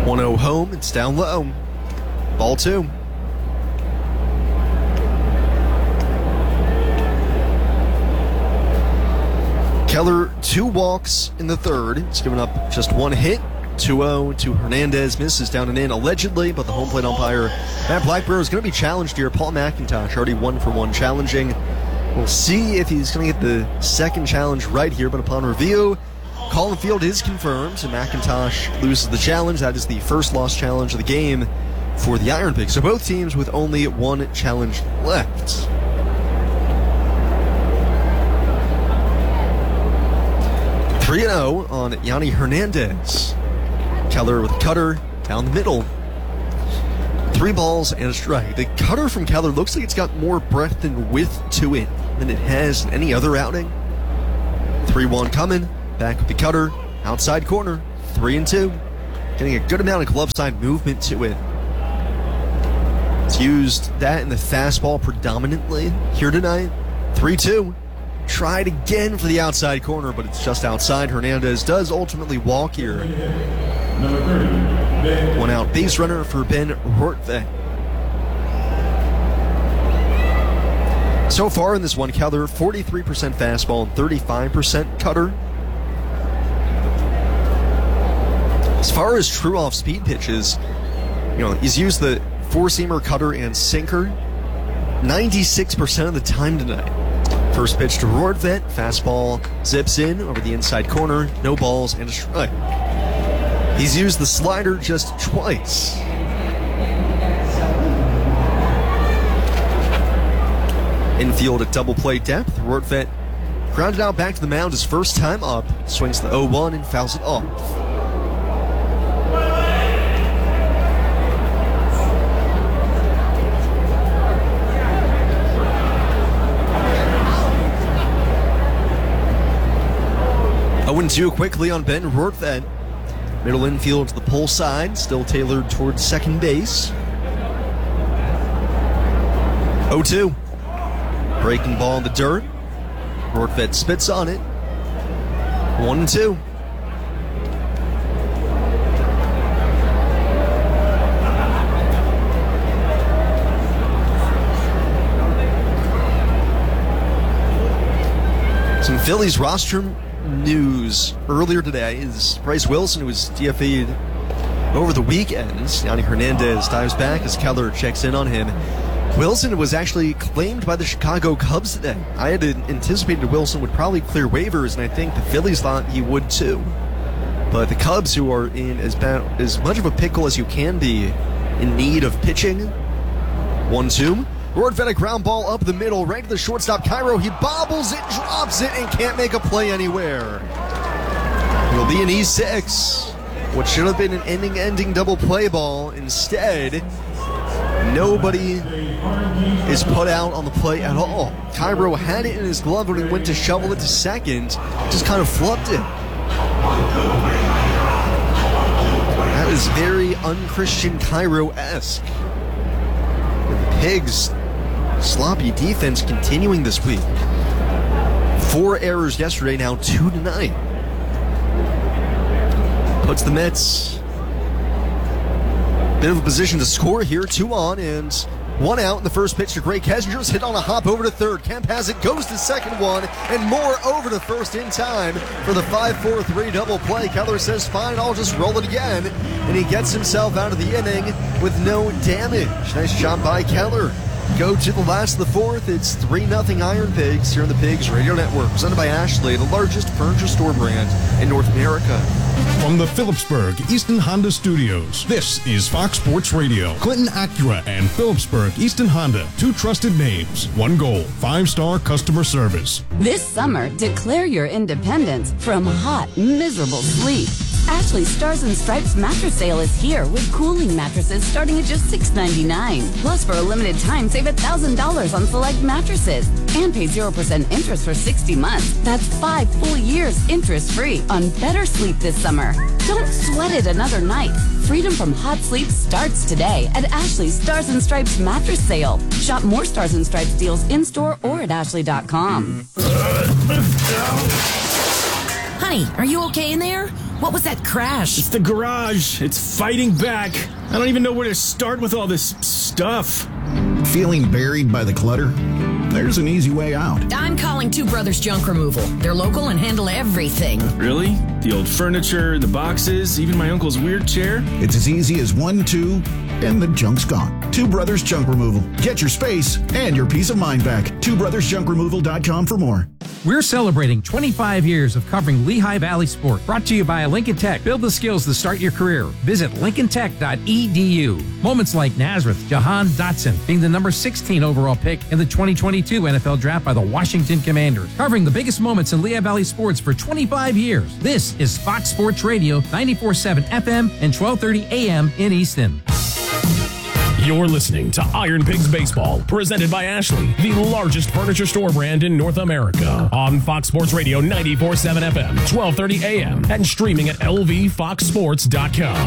1-0 home. It's down low. Ball 2. Keller, 2 walks in the third. He's given up just 1 hit. 2-0 to Hernandez. Misses down and in allegedly, but the home plate umpire, Matt Blackburn, is going to be challenged here. Paul McIntosh already 1-for-1 challenging. We'll see if he's going to get the second challenge right here, but upon review, call and field is confirmed, and McIntosh loses the challenge. That is the first lost challenge of the game for the Iron Pigs. So both teams with only 1 challenge left. On Yanni Hernandez. Keller with a cutter down the middle. 3 balls and a strike. The cutter from Keller looks like it's got more breadth and width to it than it has in any other outing. 3-1 coming. Back with the cutter. Outside corner. 3-2. Getting a good amount of glove side movement to it. It's used that in the fastball predominantly here tonight. 3-2. Tried again for the outside corner, but it's just outside. Hernandez does ultimately walk here. 1 out base runner for Ben Rortvedt. So far in this one, Keller 43% fastball and 35% cutter. As far as true off-speed pitches, he's used the four-seamer, cutter, and sinker 96% of the time tonight. First pitch to Rortvedt, fastball zips in over the inside corner, no balls and a strike. He's used the slider just twice. Infield at double play depth, Rortvedt grounded out back to the mound his first time up, swings the 0-1 and fouls it off. Two quickly on Ben Rortvedt. Middle infield to the pull side, still tailored towards second base. 0-2. Breaking ball in the dirt. Rortvedt spits on it. 1-2. Some Phillies roster news earlier today is Bryce Wilson, who was DFA'd over the weekend. Yanni Hernandez dives back as Keller checks in on him. Wilson was actually claimed by the Chicago Cubs today. I had anticipated Wilson would probably clear waivers, and I think the Phillies thought he would too. But the Cubs, who are in as much of a pickle as you can be, in need of pitching. 1-2. Rortvedt, a ground ball up the middle, right to the shortstop, Cairo. He bobbles it, drops it, and can't make a play anywhere. It'll be an E6. What should have been an ending double play ball. Instead, nobody is put out on the play at all. Cairo had it in his glove when he went to shovel it to second, just kind of flubbed it. That is very un-Christian Cairo-esque. The Pigs' sloppy defense continuing this week. 4 errors yesterday, now 2 tonight. Puts the Mets bit of a position to score here. 2 on and 1 out in the first pitch to Gray Kessinger's hit on a hop over to third. Kemp has it, goes to second one, and more over to first in time for the 5-4-3 double play. Keller says, fine, I'll just roll it again. And he gets himself out of the inning with no damage. Nice job by Keller. Go to the last of the fourth. It's 3-0 Iron Pigs here on the Pigs Radio Network. Presented by Ashley, the largest furniture store brand in North America. From the Phillipsburg Easton Honda Studios, this is Fox Sports Radio. Clinton Acura and Phillipsburg Easton Honda, 2 trusted names, 1 goal, 5-star customer service. This summer, declare your independence from hot, miserable sleep. Ashley Stars and Stripes mattress sale is here with cooling mattresses starting at just $6.99. Plus, for a limited time, save $1,000 on select mattresses and pay 0% interest for 60 months. That's 5 full years interest-free on better sleep this summer. Don't sweat it another night. Freedom from hot sleep starts today at Ashley's Stars and Stripes mattress sale. Shop more Stars and Stripes deals in-store or at ashley.com. Honey, are you okay in there? What was that crash? It's the garage. It's fighting back. I don't even know where to start with all this stuff. Feeling buried by the clutter? There's an easy way out. I'm calling Two Brothers Junk Removal. They're local and handle everything. Really? The old furniture, the boxes, even my uncle's weird chair? It's as easy as 1, 2, and the junk's gone. Two Brothers Junk Removal. Get your space and your peace of mind back. TwoBrothersJunkRemoval.com for more. We're celebrating 25 years of covering Lehigh Valley sport. Brought to you by Lincoln Tech. Build the skills to start your career. Visit lincolntech.edu. Moments like Nazareth Jahan Dotson being the number 16 overall pick in the 2022 NFL Draft by the Washington Commanders. Covering the biggest moments in Lehigh Valley sports for 25 years. This is Fox Sports Radio, 94.7 FM and 1230 AM in Easton. You're listening to Iron Pigs Baseball, presented by Ashley, the largest furniture store brand in North America. On Fox Sports Radio 94.7 FM, 1230 AM, and streaming at lvfoxsports.com.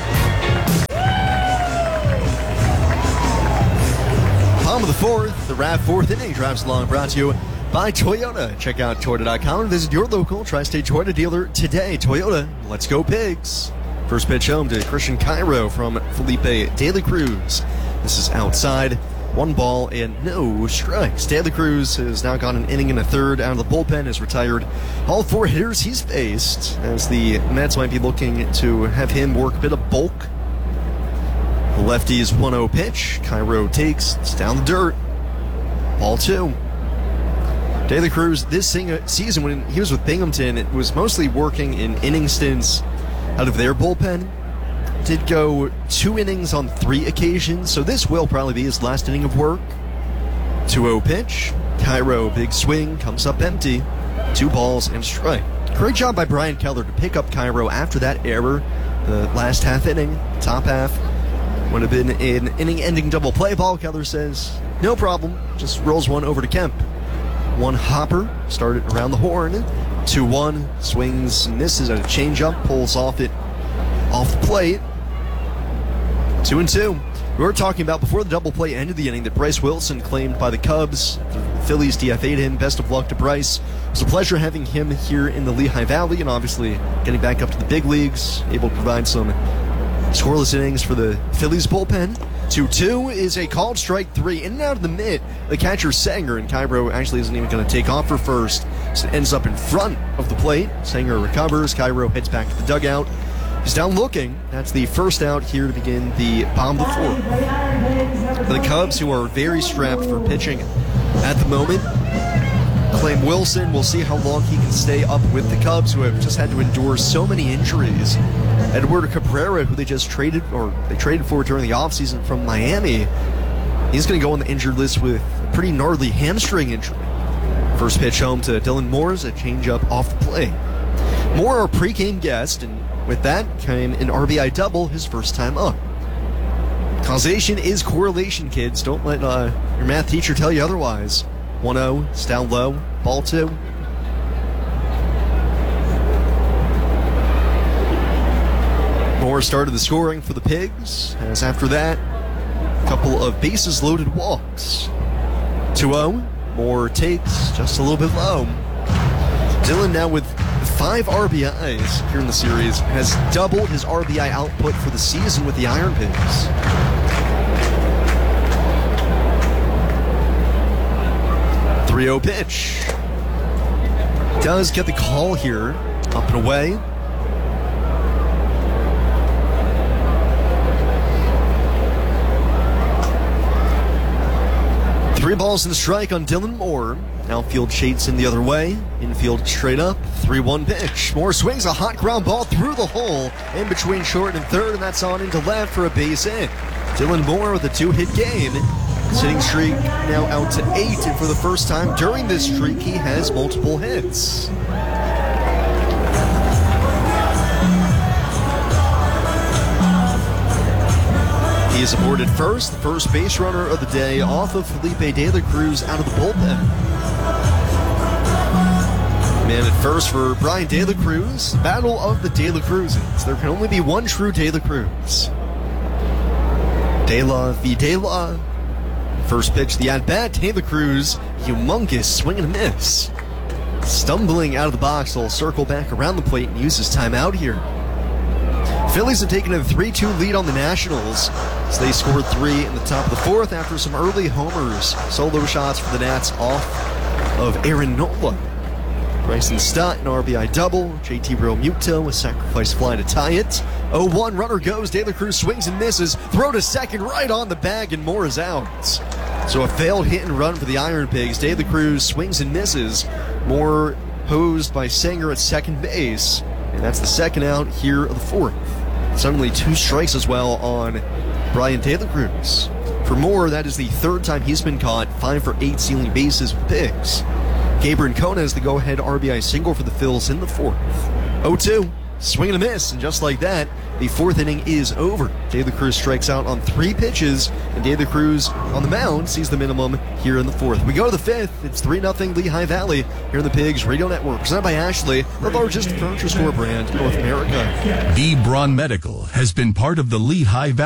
Bottom of the fourth, the RAV4th inning drives along, brought to you by Toyota. Check out Toyota.com and visit your local Tri-State Toyota dealer today. Toyota, let's go Pigs. First pitch home to Christian Cairo from Felipe De La Cruz. This is outside. 1 ball and no strikes. De La Cruz has now got an inning and a third out of the bullpen, is retired all 4 hitters he's faced, as the Mets might be looking to have him work a bit of bulk. The lefty's 1-0 pitch. Cairo takes. It's down the dirt. Ball 2. De La Cruz this season when he was with Binghamton, it was mostly working in inning stints out of their bullpen. Did go 2 innings on 3 occasions, so this will probably be his last inning of work. 2-0 pitch. Cairo, big swing, comes up empty. 2 balls and a strike. Great job by Brian Keller to pick up Cairo after that error. The last half inning, top half, would have been an inning-ending double play ball. Keller says, no problem, just rolls one over to Kemp. 1 hopper, started around the horn. 2-1, swings, misses at a changeup, pulls off the plate. 2-2. We were talking about before the double play ended the inning that Bryce Wilson claimed by the Cubs. The Phillies DFA'd him. Best of luck to Bryce. It was a pleasure having him here in the Lehigh Valley and obviously getting back up to the big leagues, able to provide some scoreless innings for the Phillies bullpen. 2-2 is a called strike 3. In and out of the mitt, the catcher Sanger, and Cairo actually isn't even going to take off for first. So it ends up in front of the plate. Sanger recovers. Cairo heads back to the dugout. He's down looking. That's the first out here to begin the bottom of the fourth. The Cubs, who are very strapped for pitching at the moment, claim Wilson. We'll see how long he can stay up with the Cubs, who have just had to endure so many injuries. Eduardo Cabrera, who they traded for during the offseason from Miami, he's going to go on the injured list with a pretty gnarly hamstring injury. First pitch home to Dylan Moore's a changeup off the plate. Moore, our pregame guest, and with that came an RBI double his first time up. Causation is correlation, kids. Don't let your math teacher tell you otherwise. 1-0, it's down low, ball 2. Moore started the scoring for the Pigs, as after that, a couple of bases loaded walks. 2-0, Moore takes just a little bit low. Dylan now with 5 RBIs here in the series, has doubled his RBI output for the season with the Iron Pigs. .30 pitch. Does get the call here, up and away. Three balls and a strike on Dylan Moore. Outfield shades in the other way. Infield straight up. 3-1 pitch. Moore swings a hot ground ball through the hole in between short and third, and that's on into left for a base hit. Dylan Moore with a 2-hit game. Sitting streak now out to 8, and for the first time during this streak, he has multiple hits. He is aboard at first, the first base runner of the day, off of Felipe De La Cruz out of the bullpen. Man at first for Brian De La Cruz, battle of the De La Cruzes. There can only be one true De La Cruz. De La v. De La. First pitch, the at-bat, De La Cruz, humongous swing and a miss. stumbling out of the box. They'll circle back around the plate and use his timeout here. Phillies have taken a 3-2 lead on the Nationals as they scored 3 in the top of the fourth after some early homers. Solo shots for the Nats off of Aaron Nola. Bryson Stott, an RBI double. JT Realmuto, a sacrifice fly to tie it. 0-1, runner goes. De La Cruz swings and misses. Throw to second, right on the bag, and Moore is out. So a failed hit and run for the Iron Pigs. De La Cruz swings and misses. Moore posed by Sanger at second base. And that's the second out here of the fourth. Suddenly 2 strikes as well on Brian De La Cruz. For Moore, that is the third time he's been caught, 5 for 8 stealing bases with Pigs. Gabriel Ancona is the go-ahead RBI single for the Phils in the fourth. 0-2, swing and a miss, and just like that, the fourth inning is over. De La Cruz strikes out on 3 pitches, and De La Cruz on the mound sees the minimum here in the fourth. We go to the fifth. It's 3-0 Lehigh Valley here in the Pigs Radio Network, presented by Ashley, the largest furniture store brand in North America. B. Braun Medical has been part of the Lehigh Valley